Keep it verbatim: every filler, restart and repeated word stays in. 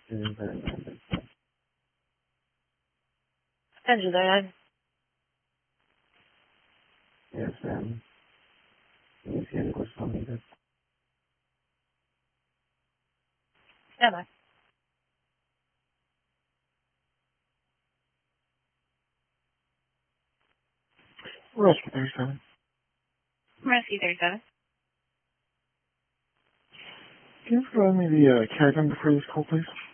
Angela, I'm... Yes, ma'am. Can you see any questions needed? Stand by. Rescue thirty-seven. Rescue thirty-seven. Can you provide me the uh, C A D number for this call, please?